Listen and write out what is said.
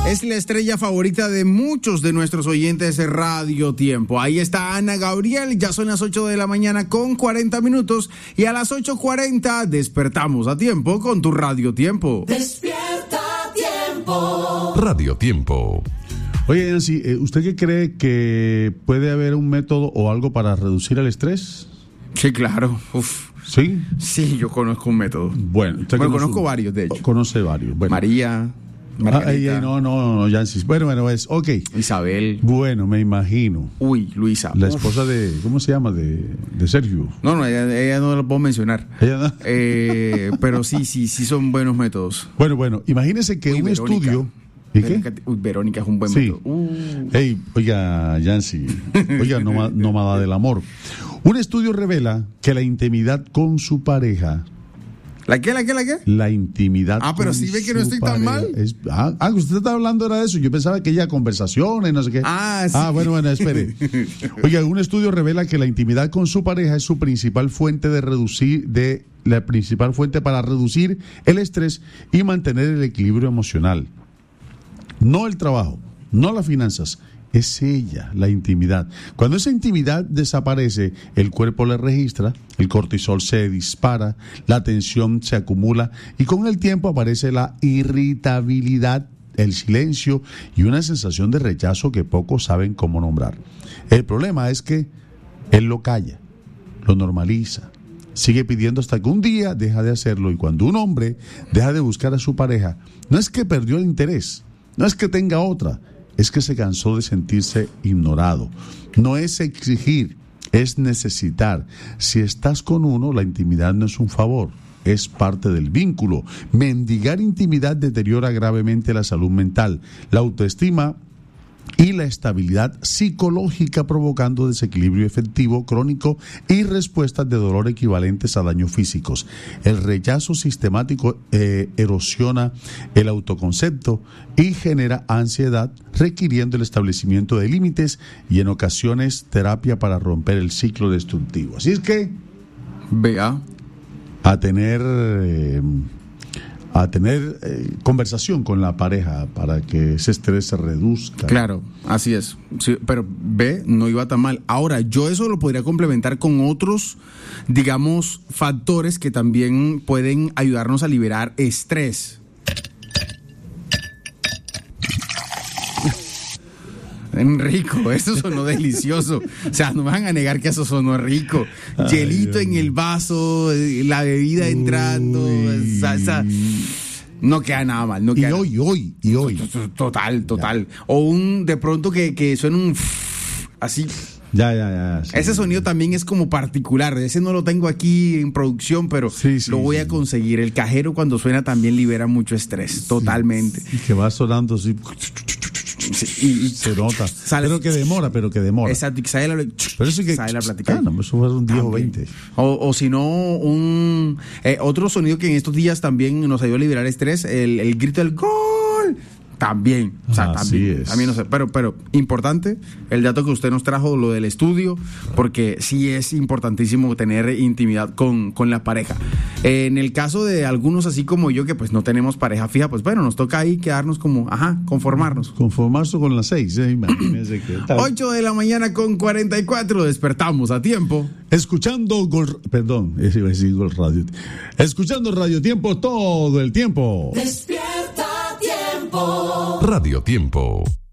Es la estrella favorita de muchos de nuestros oyentes de Radio Tiempo. Ahí está Ana Gabriel, ya son las 8 de la mañana con 40 minutos y a las 8:40 despertamos a tiempo con tu Radio Tiempo. Despierta Tiempo. Radio Tiempo. Oye, Nancy, ¿usted qué cree que puede haber un método o algo para reducir el estrés? Sí, claro. Uf. ¿Sí? Sí, yo conozco un método. Bueno, conozco varios, de hecho. Conoce varios. Bueno. María, Margarita. No, Yancy. Bueno, es, ok. Isabel. Bueno, me imagino. Uy, Luisa. La esposa de, ¿cómo se llama? De Sergio. No, ella no lo puedo mencionar. Ella no. Pero sí son buenos métodos. Bueno, imagínese que un Verónica. estudio... ¿Y qué? Verónica es un buen Sí. método. Hey, oiga, Yancy, oiga, nómada del amor. Un estudio revela que la intimidad con su pareja... ¿La qué? La intimidad. Pero sí ve que no estoy tan mal. Usted está hablando era de eso. Yo pensaba que ya conversaciones, no sé qué. Sí. Bueno, espere. Oiga, un estudio revela que la intimidad con su pareja es su principal fuente la principal fuente para reducir el estrés y mantener el equilibrio emocional. No el trabajo, no las finanzas. Es ella, la intimidad. Cuando esa intimidad desaparece, el cuerpo le registra, el cortisol se dispara, la tensión se acumula y con el tiempo aparece la irritabilidad, el silencio y una sensación de rechazo que pocos saben cómo nombrar. El problema es que él lo calla, lo normaliza, sigue pidiendo hasta que un día deja de hacerlo, y cuando un hombre deja de buscar a su pareja, no es que perdió el interés, no es que tenga otra, es que se cansó de sentirse ignorado. No es exigir, es necesitar. Si estás con uno, la intimidad no es un favor, es parte del vínculo. Mendigar intimidad deteriora gravemente la salud mental, la autoestima y la estabilidad psicológica, provocando desequilibrio afectivo crónico y respuestas de dolor equivalentes a daños físicos. El rechazo sistemático erosiona el autoconcepto y genera ansiedad, requiriendo el establecimiento de límites y en ocasiones terapia para romper el ciclo destructivo. Así es que vea a tener conversación con la pareja para que ese estrés se reduzca. Claro, así es. Sí, pero no iba tan mal. Ahora, yo eso lo podría complementar con otros, digamos, factores que también pueden ayudarnos a liberar estrés. Rico, eso sonó delicioso. O sea, no me van a negar que eso sonó rico. Hielito en el vaso, la bebida entrando, no queda nada mal. Y hoy. Total. O de pronto que suena un así. Ya. Sí. Ese sonido también es como particular. Ese no lo tengo aquí en producción, pero lo voy a conseguir. El cajero cuando suena también libera mucho estrés, totalmente. Y que va sonando así. Sí, y se nota. Pero que demora. Exacto, y que sale la plática. Eso fue un 10 o 20. O si no, otro sonido que en estos días también nos ayudó a liberar estrés, el grito del gol. También, también no sé, pero importante el dato que usted nos trajo, lo del estudio, porque sí es importantísimo tener intimidad con la pareja. En el caso de algunos así como yo, que pues no tenemos pareja fija, pues bueno, nos toca ahí quedarnos como, conformarnos. Conformarse con las 6, imagínense que tal. 8 de la mañana con 44, despertamos a tiempo. Escuchando Gol Radio. Escuchando Radio Tiempo todo el tiempo. Despierta Tiempo. Radio Tiempo.